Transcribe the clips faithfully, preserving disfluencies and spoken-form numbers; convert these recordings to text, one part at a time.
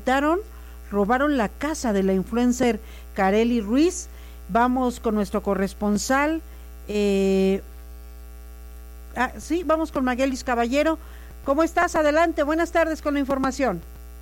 asaltaron, robaron la casa de la influencer Karely Ruiz. Vamos con nuestro corresponsal, eh, ah, sí, vamos con Maguelis Caballero. ¿Cómo estás? Adelante, buenas tardes con la información.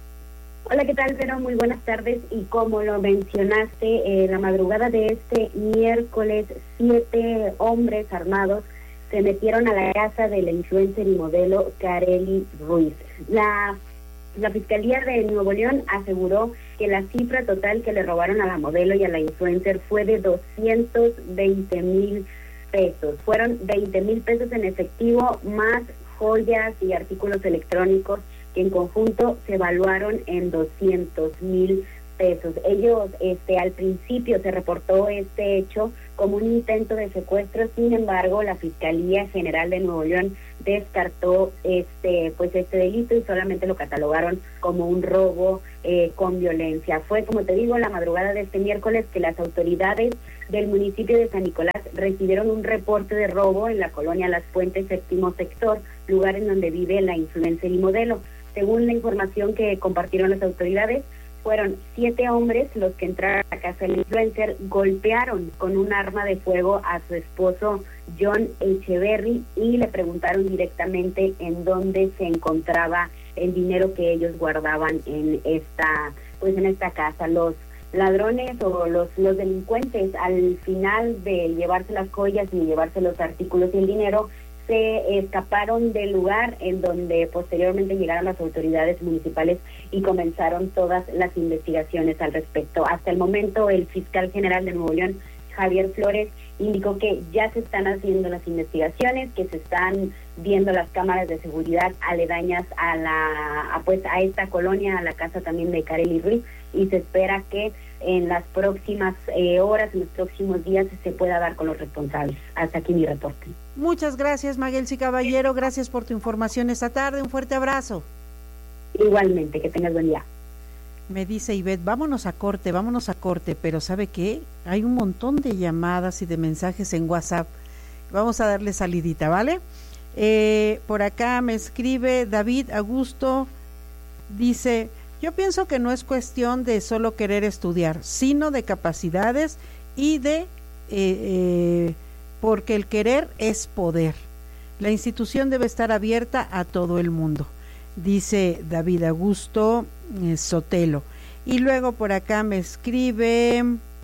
Hola, ¿qué tal, Vero? Muy buenas tardes. Y como lo mencionaste, eh, la madrugada de este miércoles, siete hombres armados se metieron a la casa de la influencer y modelo Karely Ruiz. La, la Fiscalía de Nuevo León aseguró que la cifra total que le robaron a la modelo y a la influencer fue de doscientos veinte mil pesos. Fueron veinte mil pesos en efectivo, más joyas y artículos electrónicos que en conjunto se evaluaron en doscientos mil pesos. Ellos, este, al principio se reportó este hecho como un intento de secuestro. Sin embargo, la Fiscalía General de Nuevo León descartó este, pues este delito y solamente lo catalogaron como un robo eh, con violencia. Fue, como te digo, la madrugada de este miércoles que las autoridades del municipio de San Nicolás recibieron un reporte de robo en la colonia Las Fuentes, séptimo sector, lugar en donde vive la influencer y modelo. Según la información que compartieron las autoridades, fueron siete hombres los que entraron a la casa del influencer, golpearon con un arma de fuego a su esposo John Echeverry y le preguntaron directamente en dónde se encontraba el dinero que ellos guardaban en esta, pues en esta casa. Los ladrones o los, los delincuentes, al final de llevarse las joyas y llevarse los artículos y el dinero, se escaparon del lugar, en donde posteriormente llegaron las autoridades municipales y comenzaron todas las investigaciones al respecto. Hasta el momento, el fiscal general de Nuevo León, Javier Flores, indicó que ya se están haciendo las investigaciones, que se están viendo las cámaras de seguridad aledañas a la a, pues a esta colonia, a la casa también de Karely Ruiz, y se espera que en las próximas eh, horas, en los próximos días, se pueda dar con los responsables. Hasta aquí mi reporte. Muchas gracias, Maguelsi Caballero, gracias por tu información esta tarde, un fuerte abrazo. Igualmente, que tengas buen día. Me dice Ivette, vámonos a corte, vámonos a corte, pero ¿sabe qué? Hay un montón de llamadas y de mensajes en WhatsApp. Vamos a darle salidita, ¿vale? Eh, por acá me escribe David Augusto, dice, yo pienso que no es cuestión de solo querer estudiar, sino de capacidades y de, eh, eh, porque el querer es poder. La institución debe estar abierta a todo el mundo, dice David Augusto eh, Sotelo. Y luego por acá me escribe,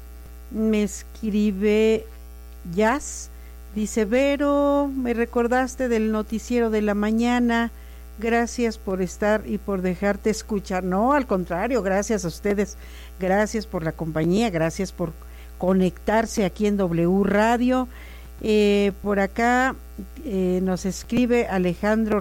me escribe Jazz, dice, Vero, me recordaste del noticiero de la mañana, gracias por estar y por dejarte escuchar. No, al contrario, gracias a ustedes, gracias por la compañía, gracias por conectarse aquí en W Radio. Eh, por acá eh, nos escribe Alejandro